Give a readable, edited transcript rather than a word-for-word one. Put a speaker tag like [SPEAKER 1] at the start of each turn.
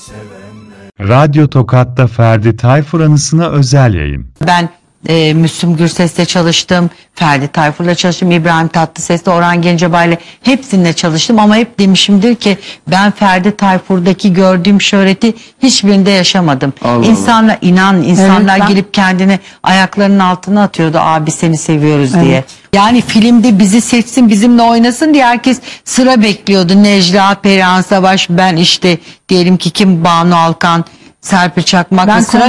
[SPEAKER 1] Radyo Tokat'ta Ferdi Tayfur anısına özel yayın.
[SPEAKER 2] Ben Müslüm Gürses'le çalıştım, Ferdi Tayfur'la çalıştım, İbrahim Tatlıses'le, Orhan Gencebay'la hepsininle çalıştım ama hep demişimdir ki ben Ferdi Tayfur'daki gördüğüm şöhreti hiçbirinde yaşamadım.
[SPEAKER 3] Allah
[SPEAKER 2] İnsanlar insanlar
[SPEAKER 4] Evet,
[SPEAKER 2] gelip kendini ayaklarının altına atıyordu, abi seni seviyoruz diye. Yani filmde bizi seçsin, bizimle oynasın diye herkes sıra bekliyordu. Necla, Perihan Savaş, ben işte diyelim ki kim, Banu Alkan, Serpil Çakmak'la sıra